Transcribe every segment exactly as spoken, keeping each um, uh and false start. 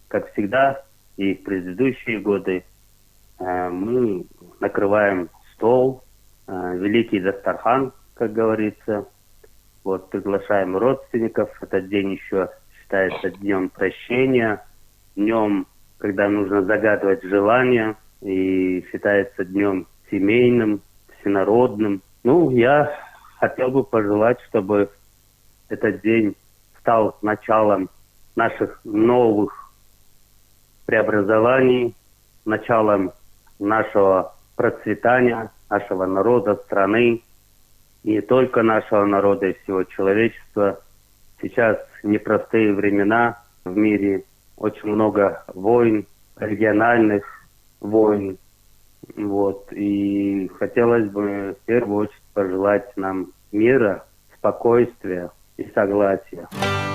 как всегда, и в предыдущие годы э, мы накрываем стол, э, великий дастархан, как говорится. Вот, приглашаем родственников. Этот день еще считается днем прощения, днем, когда нужно загадывать желания, и считается днем семейным, всенародным. Ну, я хотел бы пожелать, чтобы этот день стал началом наших новых преобразований, началом нашего процветания, нашего народа, страны, и не только нашего народа, и всего человечества. Сейчас непростые времена в мире, очень много войн, региональных войн. Вот. И хотелось бы в первую очередь пожелать нам мира, спокойствия и согласия.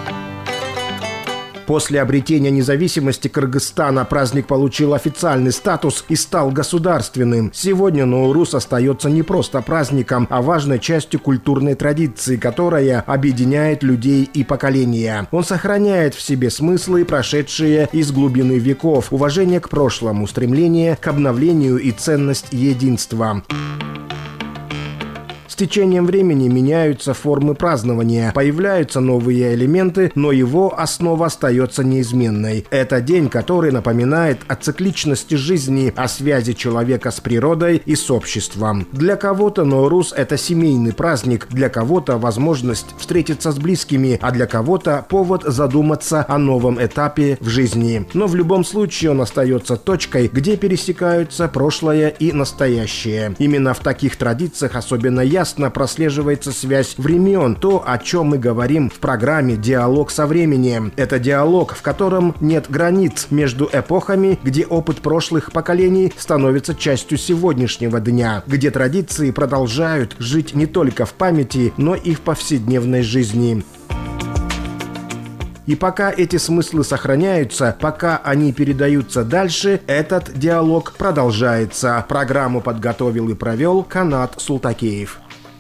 После обретения независимости Кыргызстана праздник получил официальный статус и стал государственным. Сегодня Ноурус остается не просто праздником, а важной частью культурной традиции, которая объединяет людей и поколения. Он сохраняет в себе смыслы, прошедшие из глубины веков, уважение к прошлому, стремление к обновлению и ценность единства. С течением времени меняются формы празднования, появляются новые элементы, но его основа остается неизменной. Это день, который напоминает о цикличности жизни, о связи человека с природой и с обществом. Для кого-то Ноурус – это семейный праздник, для кого-то возможность встретиться с близкими, а для кого-то повод задуматься о новом этапе в жизни. Но в любом случае он остается точкой, где пересекаются прошлое и настоящее. Именно в таких традициях особенно ясно прослеживается связь времен, то, о чем мы говорим в программе «Диалог со временем». Это диалог, в котором нет границ между эпохами, где опыт прошлых поколений становится частью сегодняшнего дня, где традиции продолжают жить не только в памяти, но и в повседневной жизни. И пока эти смыслы сохраняются, пока они передаются дальше, этот диалог продолжается. Программу подготовил и провел Канат Султакеев.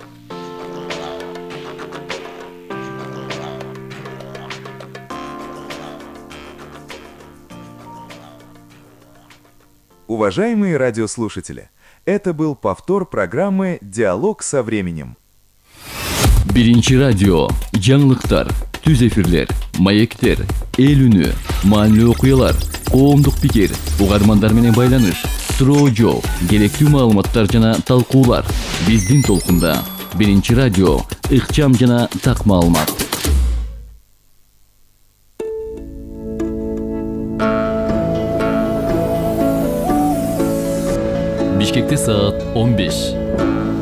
Уважаемые радиослушатели, это был повтор программы «Диалог со временем». Биринчи радио, жаңылыктар, түз эфирлер, маектер, эл үнү, маанилүү окуялар, коомдук пикир, угармандар менен байланыш, суроо жооп, керектүү маалыматтар жана талкуулар. Биздин толкунда. Биринчи радио, ыкчам жана так маалымат. Бишкекте саат он беш.